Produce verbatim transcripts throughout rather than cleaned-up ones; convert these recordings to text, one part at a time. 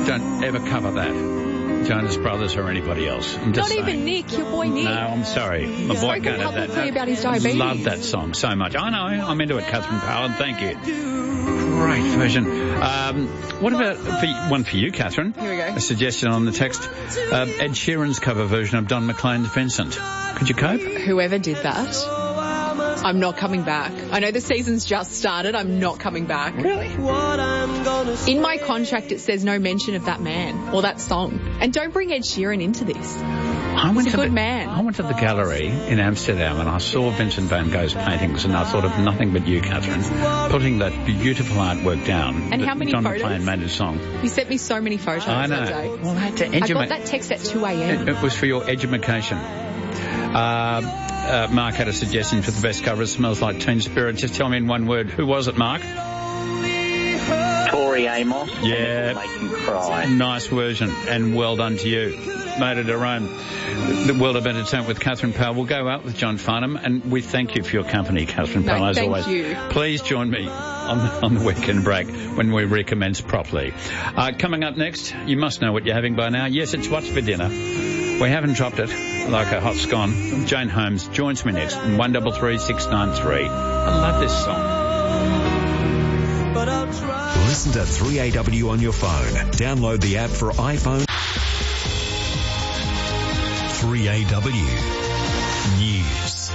Don't ever cover that. Jonas Brothers or anybody else. I'm just Not saying. even Nick, your boy Nick. No, I'm sorry. My He's boy spoken can't have that. publicly No. about his I diabetes. love that song so much. I know. I'm into it, Catherine Powell. Thank you. Great version. Um, what about for, one for you, Catherine? Here we go. A suggestion on the text. Uh, Ed Sheeran's cover version of Don McLean's Vincent. Could you cope? Whoever did that, I'm not coming back. I know the season's just started. I'm not coming back. Really? In my contract, it says no mention of that man or that song. And don't bring Ed Sheeran into this. I went He's a to good the, man. I went to the gallery in Amsterdam and I saw Vincent van Gogh's paintings and I thought of nothing but you, Catherine, putting that beautiful artwork down. And that how many Don photos? McLean made a song. You sent me so many photos I know. that day. Well, I had to I educate. got that text at two a.m. It, it was for your education. Uh, uh, Mark had a suggestion for the best cover. It Smells Like Teen Spirit. Just tell me in one word. Who was it, Mark? Tori Amos. Yeah. Make you cry. Nice version, and well done to you. Made it our own. The World of Entertainment with Catherine Powell. We'll go out with John Farnham, and we thank you for your company, Catherine No, Powell, as thank always. you. Please join me on the, on the weekend break when we recommence properly. Uh, coming up next, you must know what you're having by now. Yes, it's what's for dinner. We haven't dropped it like a hot scone. Jane Holmes joins me next in one double three six nine three. I love this song. Listen to three A W on your phone. Download the app for iPhone. three A W News.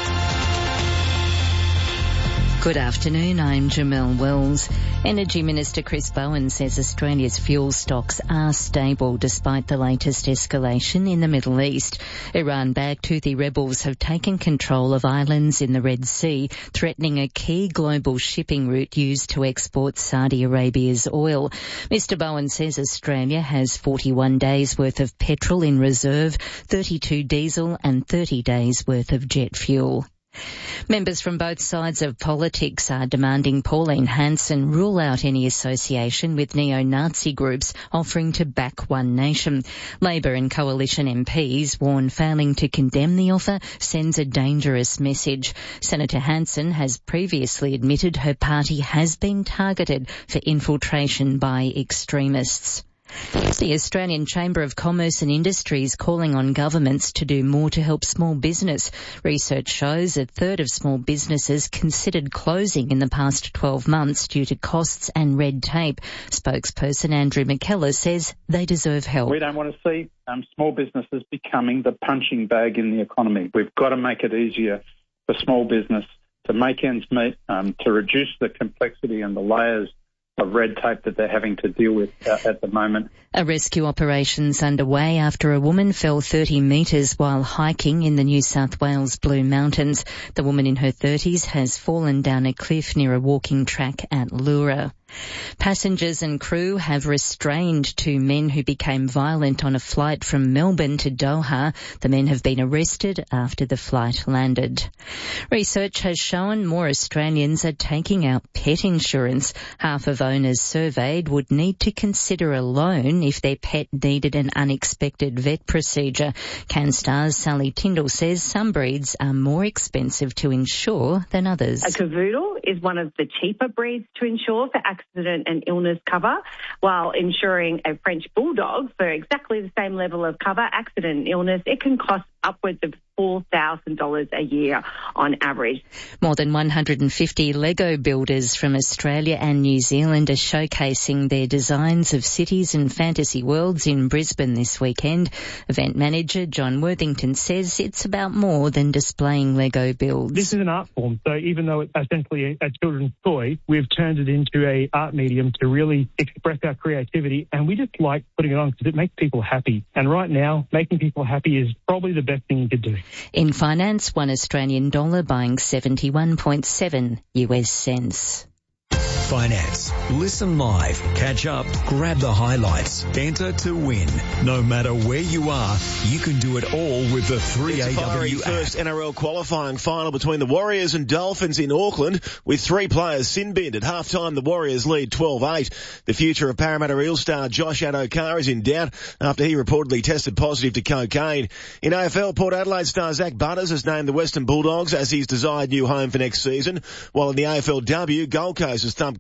Good afternoon, I'm Jamelle Wells. Energy Minister Chris Bowen says Australia's fuel stocks are stable despite the latest escalation in the Middle East. Iran-backed Houthi rebels have taken control of islands in the Red Sea, threatening a key global shipping route used to export Saudi Arabia's oil. Mister Bowen says Australia has forty-one days worth of petrol in reserve, thirty-two diesel and thirty days worth of jet fuel. Members from both sides of politics are demanding Pauline Hanson rule out any association with neo-Nazi groups offering to back One Nation. Labor and Coalition M Ps warn failing to condemn the offer sends a dangerous message. Senator Hanson has previously admitted her party has been targeted for infiltration by extremists. The Australian Chamber of Commerce and Industry is calling on governments to do more to help small business. Research shows a third of small businesses considered closing in the past twelve months due to costs and red tape. Spokesperson Andrew McKellar says they deserve help. We don't want to see um, small businesses becoming the punching bag in the economy. We've got to make it easier for small business to make ends meet, um, to reduce the complexity and the layers of red tape that they're having to deal with uh, at the moment. A rescue operation's underway after a woman fell thirty metres while hiking in the New South Wales Blue Mountains. The woman in her thirties has fallen down a cliff near a walking track at Leura. Passengers and crew have restrained two men who became violent on a flight from Melbourne to Doha. The men have been arrested after the flight landed. Research has shown more Australians are taking out pet insurance. Half of owners surveyed would need to consider a loan if their pet needed an unexpected vet procedure. CanStar's Sally Tyndall says some breeds are more expensive to insure than others. A cavoodle is one of the cheaper breeds to insure for accident and illness cover, while insuring a French bulldog for exactly the same level of cover, accident and illness, it can cost upwards of four thousand dollars a year on average. More than one hundred fifty Lego builders from Australia and New Zealand are showcasing their designs of cities and fantasy worlds in Brisbane this weekend. Event manager John Worthington says it's about more than displaying Lego builds. This is an art form, so even though it's essentially a, a children's toy, we've turned it into a art medium to really express our creativity, and we just like putting it on because it makes people happy. And right now, making people happy is probably the best thing you could do. In finance, one Australian dollar buying seventy-one point seven U S cents. Finance. Listen live, catch up, grab the highlights, enter to win. No matter where you are, you can do it all with the three A W app. First N R L qualifying final between the Warriors and Dolphins in Auckland, with three players sin-binned. At half-time, the Warriors lead twelve eight. The future of Parramatta Eel star Josh Adokar is in doubt after he reportedly tested positive to cocaine. In A F L, Port Adelaide star Zach Butters has named the Western Bulldogs as his desired new home for next season, while in the A F L W, Gold Coast has thumped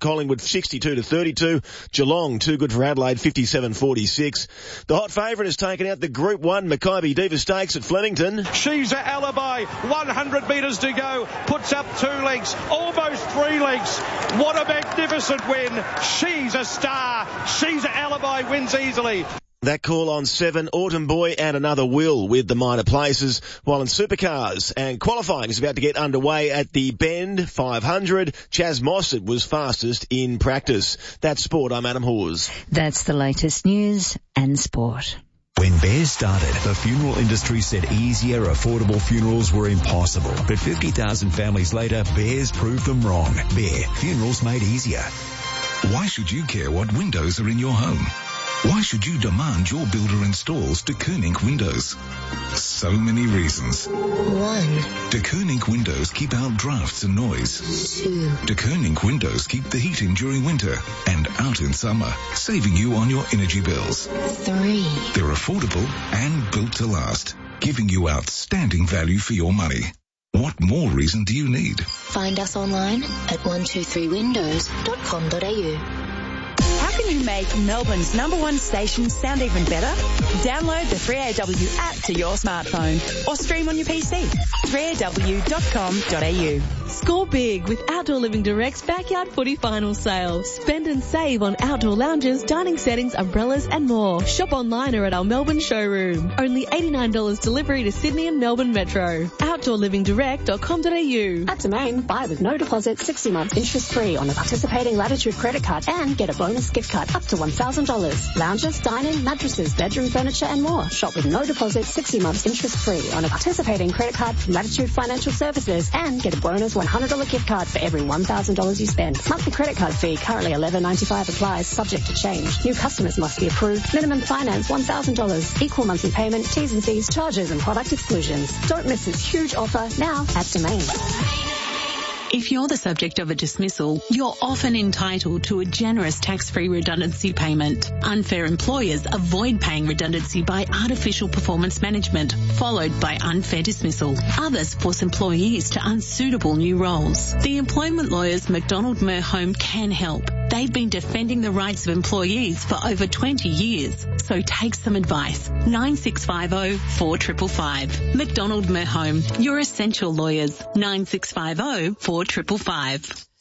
Collingwood sixty-two to thirty-two. Geelong too good for Adelaide fifty-seven forty-six. The hot favourite has taken out the Group one Makybe Diva Stakes at Flemington. She's an alibi. one hundred metres to go. Puts up two lengths, almost three lengths. What a magnificent win. She's a star. She's an alibi. Wins easily. That call on seven, Autumn Boy and Another Will with the minor places, while in supercars and qualifying is about to get underway at the Bend five hundred. Chaz Mossad was fastest in practice. That's sport. I'm Adam Hawes. That's the latest news and sport. When Bears started, the funeral industry said easier, affordable funerals were impossible. But fifty thousand families later, Bears proved them wrong. Bear, funerals made easier. Why should you care what windows are in your home? Why should you demand your builder installs De Koning windows? So many reasons. One. De Koning windows keep out drafts and noise. Two. De Koning windows keep the heat in during winter and out in summer, saving you on your energy bills. Three. They're affordable and built to last, giving you outstanding value for your money. What more reason do you need? Find us online at one two three windows dot com dot a u. How can you make Melbourne's number one station sound even better? Download the three A W app to your smartphone or stream on your P C. three A W dot com dot a u. Score big with Outdoor Living Direct's Backyard Footy Final Sale. Spend and save on outdoor lounges, dining settings, umbrellas and more. Shop online or at our Melbourne showroom. Only eighty-nine dollars delivery to Sydney and Melbourne Metro. outdoor living direct dot com dot a u. At Domain, buy with no deposit, sixty months interest free on a participating Latitude credit card and get a bonus gift card up to one thousand dollars. Lounges, dining, mattresses, bedroom furniture and more. Shop with no deposit, sixty months interest free on a participating credit card from Latitude Financial Services and get a bonus one hundred dollars gift card for every one thousand dollars you spend. Monthly credit card fee currently eleven ninety-five applies, subject to change. New customers must be approved. Minimum finance one thousand dollars. Equal monthly payment, T's and C's, charges and product exclusions. Don't miss this huge offer now at Domain. If you're the subject of a dismissal, you're often entitled to a generous tax-free redundancy payment. Unfair employers avoid paying redundancy by artificial performance management, followed by unfair dismissal. Others force employees to unsuitable new roles. The employment lawyers McDonald Merhome can help. They've been defending the rights of employees for over twenty years. So take some advice. nine six five zero, four five five five. McDonald Merhome, your essential lawyers. nine six five zero, four five five five.